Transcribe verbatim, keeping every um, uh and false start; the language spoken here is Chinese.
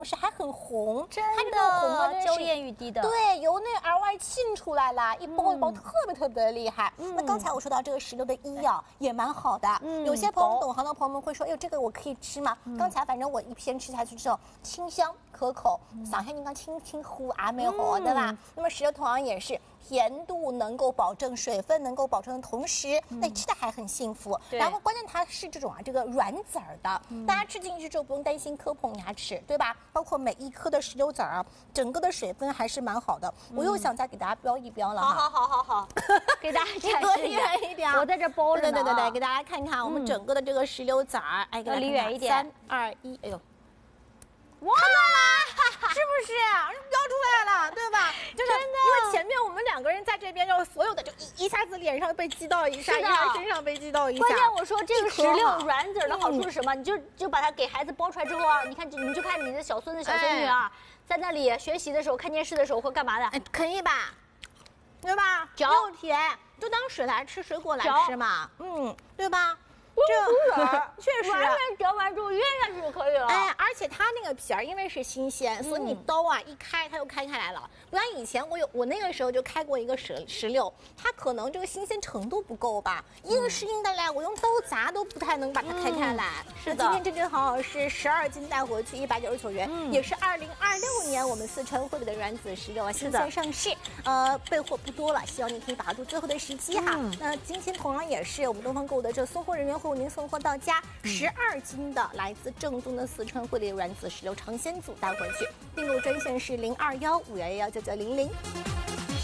是还很红， 真它这个红啊， 的娇艳欲滴的， 对，由内而外沁出来了，一包一包嗯特别特别的厉害。 嗯那刚才我说到这个石榴的医药也蛮好的， 嗯有些朋友饱懂行的朋友们会说，哎呦，这个我可以吃吗？ 嗯刚才反正我一片吃下去之后，清香可口，上海人讲清清呼阿美好，对吧？那么石榴同样也是。甜度能够保证，水分能够保证的同时，那、吃的还很幸福。 对然后关键它是这种啊，这个软籽儿的，大家吃进去之后不用担心磕碰牙齿，对吧？包括每一颗的石榴籽儿啊，整个的水分还是蛮好的。我又想再给大家标一标了哈。 好好好好好，给大家展隔示一下远一点， 我在这包着呢啊。 对对对对，给大家看看我们整个的这个石榴籽儿，哎，给大家要离看看远一点三二一，哎呦。 哇， 是不是标出来了，对吧？就是因为前面我们两个人在这边，然后所有的就一一下子脸上被击到一下， 是的一下身上被击到一下。 关键我说这个石榴一颗哈软籽儿的好处是什么？你就就把它给孩子剥出来之后啊，你看就你就看你的小孙子小孙女啊，在那里学习的时候、看电视的时候或干嘛的， 哎，可以吧？对吧？ 嚼又甜，就当水来吃，水果来嚼吃嘛。嗯，对吧？ 这确实完全嚼完之后咽下去就可以了。 哎，而且它那个皮儿因为是新鲜，所以你刀啊一开，它就开开来了。不然以前我有我那个时候就开过一个石石榴，它可能这个新鲜程度不够吧，硬是硬的嘞，我用刀砸都不太能把它开开来。 是的那今天正正好好是十二斤带回去一百九十九元， 嗯也是二零二六年我们四川汇里的软籽石榴啊新的鲜上市，呃，备货不多了，希望你可以把住最后的时机哈。 嗯那今天同样也是我们东方购物的这送货人员会为您送货到家，十二斤的来自正宗的四川汇里软籽石榴尝鲜组带回去，订购专线是零二幺五幺幺九九零零。